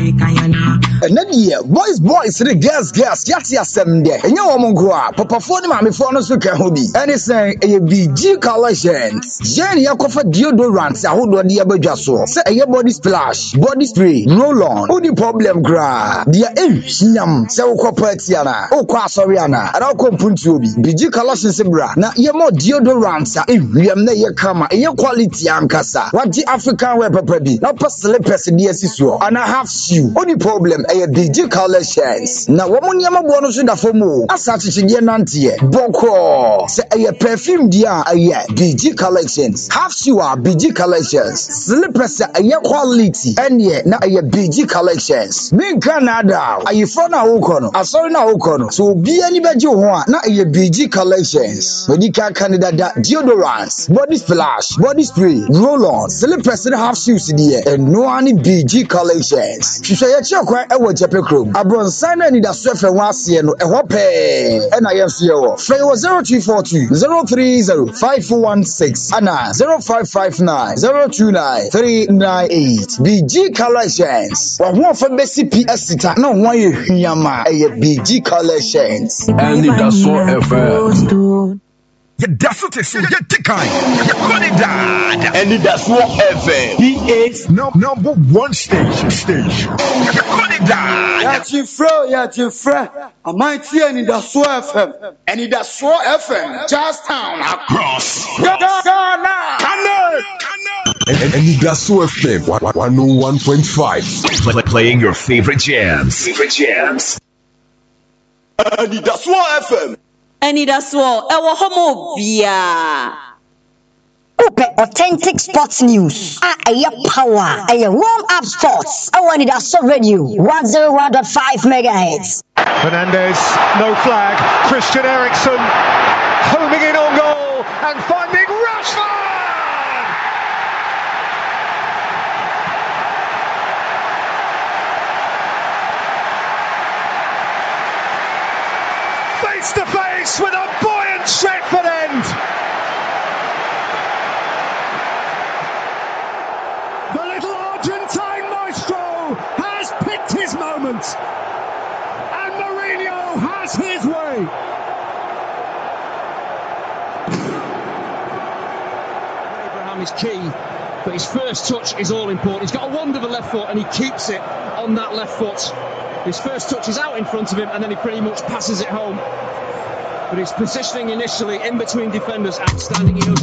Nadia, boys, the girls, Yatia Semde, and your woman go up, Papa for the mammy for us to Kahobi, and it's a BG collections. Jenny, I offer deodorants, I would the Abajaso, say a body splash, body spray, roll on, who the problem gra, dear Yam, so Copatiana, O Quasoriana, and I'll come Puntubi, BG collections, bra, now you're more deodorants, we am there, come, your quality, Ankasa, what the African wear prepared, not per slippers in the SSO, and I have shoe, only problem. BG collections. Now, woman yama bonus with the fomo. As such as a nantie. Boko. Say a perfume dia a year. BG collections. Half you are BG collections. Slippers a year quality. And yet, now a BG collections. Big Canada. Are you from a Okono? I saw na Okono. So be anybody one. Now a BG collections. Medica Canada deodorants, body splash, body spray, roll on, slippers and half shoes there. And no any BG collections. Ewo Jepekrom Abronsana ni da swefe wase no eho pe na yemfie wo frɛ wo 0242 030 5416 ana 0559 029 398 BG collections wa ho fa besi PS ta na ho ye hwiama BG collections and that's what FM. You definitely see you tikai. You call it that. And that's what FM. He is number one station. You call it that. Yeah, Jeffrey. I might hear in the SWO FM. And in the SWO FM, just town across. Ghana. And that's what FM 101.5. Playing your favorite jams. And in the SWO FM. And that's what our homo bia. Authentic sports news. Power. Warm up sports. I want it as radio 101.5 megahertz. Fernandez, no flag. Christian Eriksen homing in on goal and finding Rashford. Face to face with a buoyant Stretford end. The little Argentine maestro has picked his moment. And Mourinho has his way. Abraham is key, but his first touch is all important. He's got a wonderful left foot and he keeps it on that left foot. His first touch is out in front of him and then he pretty much passes it home. But his positioning initially in between defenders, outstanding. He knows